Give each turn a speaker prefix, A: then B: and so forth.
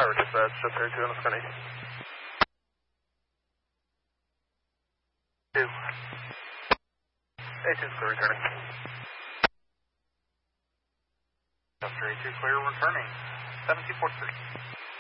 A: Tower dispatch, just 32 on the Sky. 2. A2 clear returning.
B: Chester A2 clear returning. 7243.